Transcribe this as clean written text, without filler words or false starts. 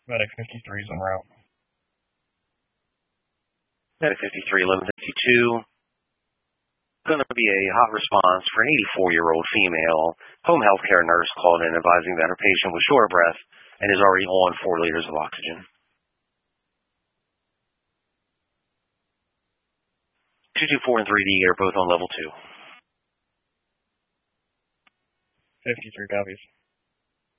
Medic 53 is en route. Medic 53, 1152. Going to be a hot response for an 84-year-old female home health care nurse called in advising that her patient was short of breath and is already on 4 liters of oxygen. 224 and 3D are both on level 2. 53 copies.